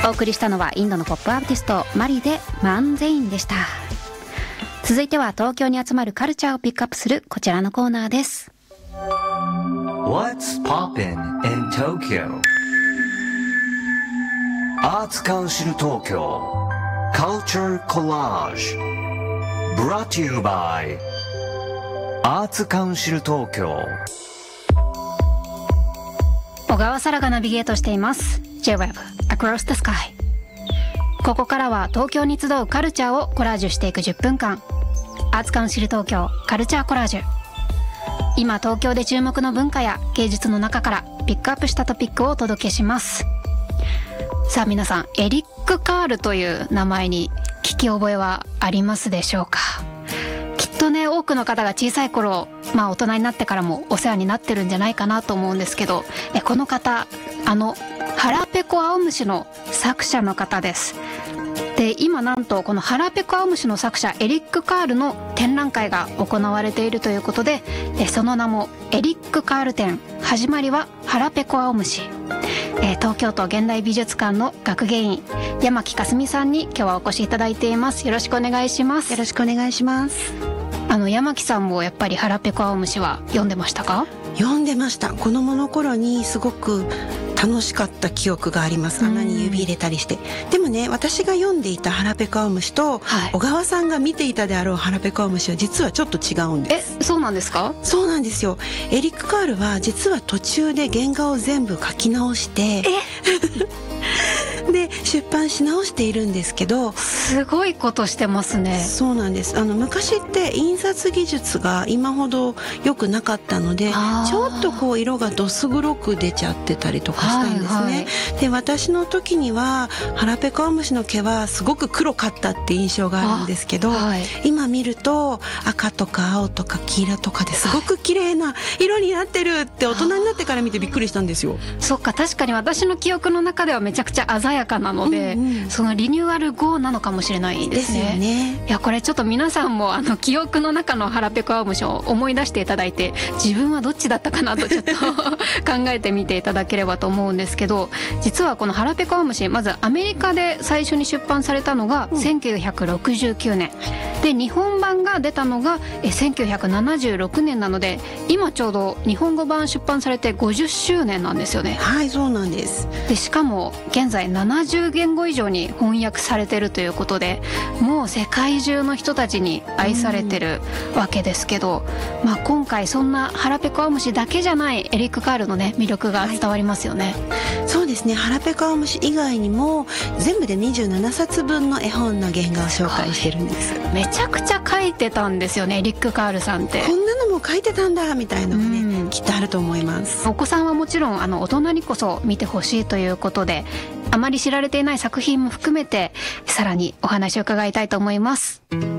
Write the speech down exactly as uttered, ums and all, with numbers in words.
お送りしたのはインドのポップアーティストマリでマンゼインでした。続いては東京に集まるカルチャーをピックアップするこちらのコーナーです。 What's poppin' in Tokyo? アーツカウンシル東京 Culture Collage Brought to you by アーツカウンシル東京。 小川沙羅がナビゲートしています J-Web Across the Sky。 ここからは東京に集うカルチャーをコラージュしていくじゅっぷんかん、アーツカウンシル東京カルチャーコラージュ。今東京で注目の文化や芸術の中からピックアップしたトピックをお届けします。さあ皆さん、エリック・カールという名前に聞き覚えはありますでしょうか。きっとね、多くの方が小さい頃、まあ大人になってからもお世話になってるんじゃないかなと思うんですけど、えこの方、あの腹ペコ青虫の作者の方です。で、今なんとこの腹ペコ青虫の作者エリック・カールの展覧会が行われているということで、えその名もエリック・カール展、始まりは腹ペコ青虫。え東京都現代美術館の学芸員山木かすみさんに今日はお越しいただいています。よろしくお願いします。 よろしくお願いします。 あの山木さんもやっぱり腹ペコ青虫は読んでましたか？ 読んでました。子供の頃にすごく楽しかった記憶があります。穴に指入れたりして。でもね、私が読んでいた腹ペコ青虫と、はい、小川さんが見ていたであろう腹ペコ青虫は実はちょっと違うんです。 え、そうなんですか？ そうなんですよ。エリック・カールは実は途中で原画を全部描き直してで出版し直しているんですけど、 すごいことしてますね。 そうなんです。あの昔って印刷技術が今ほど良くなかったので、ちょっとこう色がどす黒く出ちゃってたりとかしたんですね、はいはい、で私の時には腹ペコ青虫の毛はすごく黒かったって印象があるんですけど、はい、今見ると赤とか青とか黄色とかですごく綺麗な色になってるって大人になってから見てびっくりしたんですよ。 そっか、確かに私の記憶の中ではめちゃくちゃ鮮やかなので、うんうん、そのリニューアル後なのかもしれないですね。ですよね。いや、これちょっと皆さんもあの記憶の中の腹ペコ青虫を思い出していただいて、自分はどっちだったかなとちょっと考えてみていただければと思うんですけど、実はこの腹ペコ青虫、まずアメリカで最初に出版されたのがせんきゅうひゃくろくじゅうきゅうねん、うん、で日本版が出たのがせんきゅうひゃくななじゅうろくねんなので、今ちょうど日本語版出版されてごじゅっしゅうねんなんですよね。 はい、そうなんです。 でしかも現在ななじゅうげんご以上に翻訳されてるということで、もう世界中の人たちに愛されてるわけですけど、まあ、今回そんな腹ペコ青虫だけじゃないエリック・カールのね魅力が伝わりますよね、 はい、そうですね。腹ペコ青虫以外にも全部でにじゅうななさつぶんの絵本の原画を紹介してるんです。 めちゃくちゃ書いてたんですよね、エリック・カールさんって。 こんなのも書いてたんだみたいなのがね、うん、きっとあると思います。 お子さんはもちろんあの大人にこそ見てほしいということで、あまり知られていない作品も含めてさらにお話を伺いたいと思います。